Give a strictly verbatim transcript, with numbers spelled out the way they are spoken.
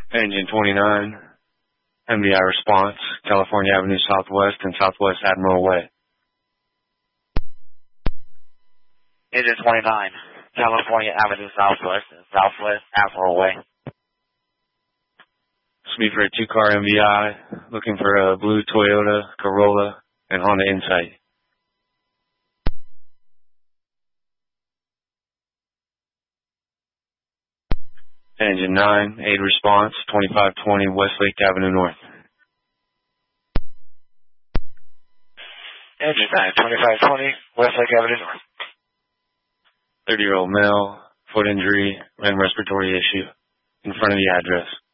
Engine twenty-nine, M V I response, California Avenue Southwest and Southwest Admiral Way. Engine twenty-nine, California Avenue Southwest and Southwest Admiral Way. Speed for a two-car M V I, looking for a blue Toyota, Corolla, and Honda Insight. Engine nine, aid response, twenty-five twenty Westlake Avenue North. Engine nine, twenty-five twenty Westlake Avenue North. thirty-year-old male, foot injury, and respiratory issue. In front of the address.